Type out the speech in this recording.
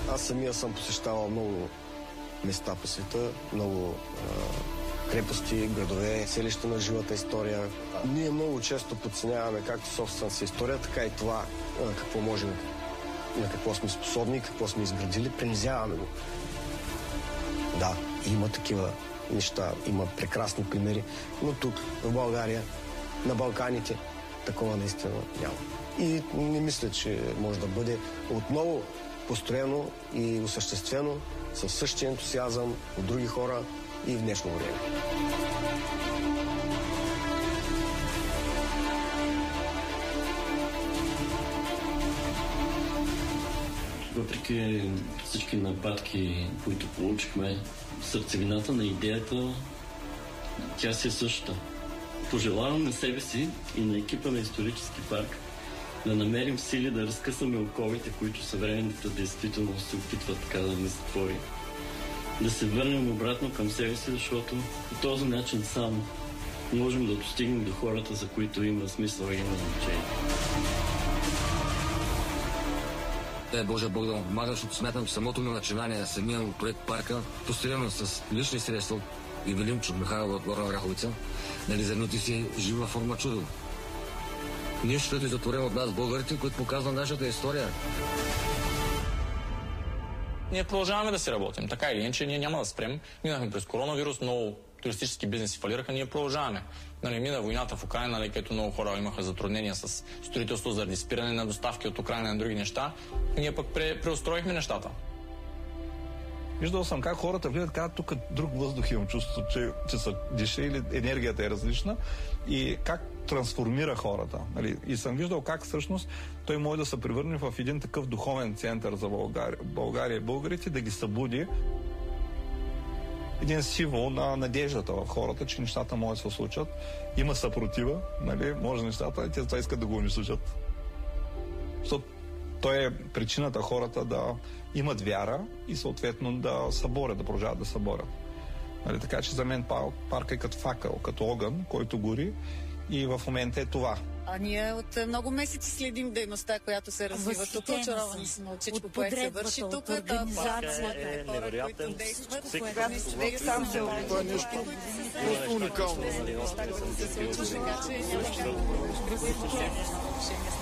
Аз самия съм посещавал много места по света, много крепости, градове, селища на живата история. Ние много често подценяваме както собствената си история, така и това какво можем, на какво сме способни, какво сме изградили, принизяваме го. Да, има такива неща, има прекрасни примери, но тук, в България, на Балканите, такова наистина няма. И не мисля, че може да бъде отново построено и осъществено със същия ентусиазъм от други хора и в днешно време. Въпреки всички нападки, които получихме, сърцевината на идеята, тя си е същата. Пожелавам на себе си и на екипа на Исторически парк да намерим сили да разкъсаме оковите, които съвременната действителност се опитват така да ни затвори. Да се върнем обратно към себе си, защото по този начин само можем да достигнем до хората, за които има смисъл и има значение. Дай Боже Бог да му помага, защото смятам, че самото ми начинание, самия проект парка, построено с лични средства и Велимчо Михайлова от Горна Оряховица, нали зърнати си жива форма чудо. Нищото е затворено от нас, българите, които показва нашата история. Ние продължаваме да си работим. Така или иначе, ние няма да спрем. Минахме през коронавирус, много туристически бизнеси фалираха, ние продължаваме. Нали, мина войната в Украйна, нали, където много хора имаха затруднения с строителство заради спиране на доставки от Украйна и други неща. Ние пък преустроихме нещата. Виждал съм как хората влизат, казват, тук друг въздух имам чувство, че са диша или енергията е различна и как трансформира хората. Нали? И съм виждал как всъщност той може да се превърне в един такъв духовен център за България и българите, да ги събуди един символ на надеждата в хората, че нещата могат да се случат. Има съпротива, нали? Може нещата, и те това искат да го унищожат. Защото той е причината хората да имат вяра и съответно да се борят, да продължават да се борят. Нали? Така че за мен парка е като факъл, като огън, който гори и в момента е това. А ние от много месеци следим дейността, която се развива тук. Очаровани сме от всичко, което се върши тук. Организацията е невероятен. Човек сам се това е нещо просто уникално. Така че няма как да